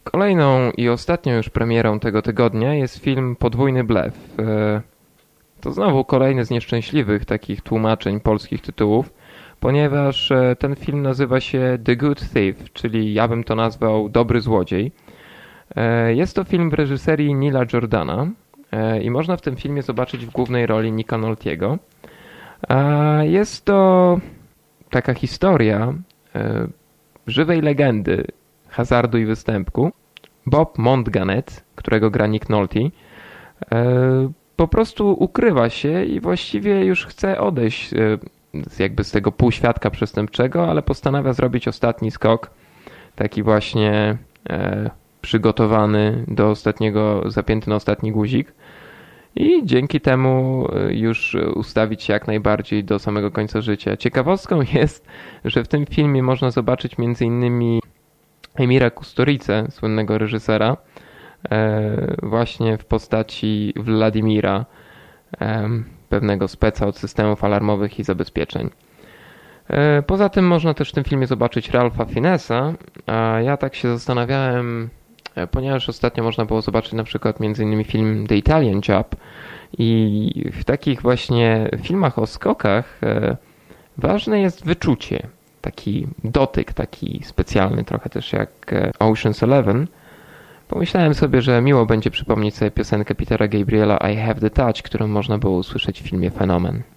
Kolejną i ostatnią już premierą tego tygodnia jest film Podwójny blef. To znowu kolejny z nieszczęśliwych takich tłumaczeń polskich tytułów, ponieważ ten film nazywa się The Good Thief, czyli ja bym to nazwał Dobry Złodziej. Jest to film w reżyserii Nila Jordana i można w tym filmie zobaczyć w głównej roli Nicka Noltiego. Jest to taka historia żywej legendy hazardu i występku. Bob Montganet, którego gra Nick Nolte, po prostu ukrywa się i właściwie już chce odejść z tego półświadka przestępczego, ale postanawia zrobić ostatni skok, taki właśnie przygotowany do ostatniego, zapięty na ostatni guzik i dzięki temu już ustawić się jak najbardziej do samego końca życia. Ciekawostką jest, że w tym filmie można zobaczyć m.in. Emira Kusturicę, słynnego reżysera, właśnie w postaci Wladimira, pewnego speca od systemów alarmowych i zabezpieczeń. Poza tym można też w tym filmie zobaczyć Ralpha Fiennesa, a ja tak się zastanawiałem, ponieważ ostatnio można było zobaczyć na przykład m.in. film The Italian Job i w takich właśnie filmach o skokach ważne jest wyczucie, taki dotyk, taki specjalny, trochę też jak Ocean's 11. Pomyślałem sobie, że miło będzie przypomnieć sobie piosenkę Petera Gabriela I Have the Touch, którą można było usłyszeć w filmie Fenomen.